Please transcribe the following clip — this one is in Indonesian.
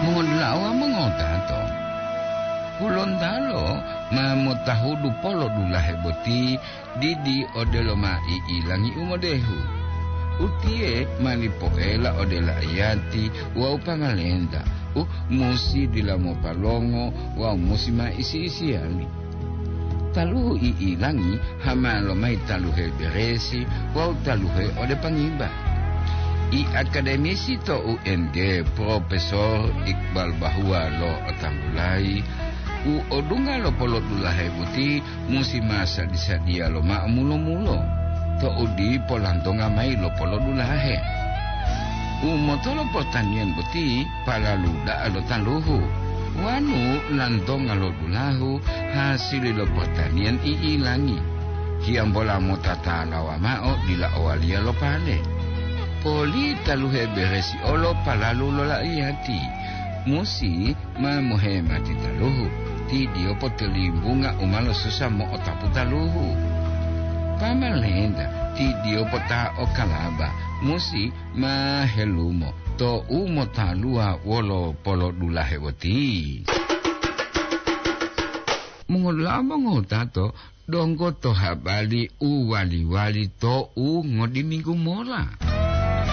Mengolawa mengotato. Kulon talo mamutahudu polo dulahe boti didi odeloma ilangi umodehu. Utie malipoela odela ayati wau pangalenda. Musi dilamo palongo wau musi maisi-isi ali. Taluhu ilangi hamalo mai taluhe beresi wau taluhe ode pangiba. Akademisi to UNG Profesor Iqbal Bahwa lo Atambulai odunga lo polo dulahe buti musi masa disadia lo ma mulo-mulo to udi polantonga mai lo polo dulahe motolo pertanian buti pala luda lo taluhu wanu lantonga lo dulahu hasil lo pertanian ilangi hiam bola motata lawa mao dila awalia lo pale poli taluhe beresi olo palalu lola iati musi mamuhemati taluhu ti dio potelimbunga umalo susamo otapu taluhu pamalenda ti dio pota okalaba musi mahelumo to umo talua wolo polo dulahe woti mengolama ngotato donggo to habali wali-wali to ngodi minggu mola